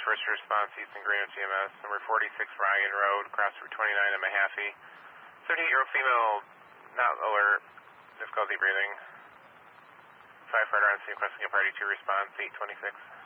first response, Houston Greenwich EMS, number 46 Ryan Road, cross Route 29 in Mahaffey. 38-year-old female, not alert, difficulty breathing. Firefighter on scene requesting a priority 2 response, 826.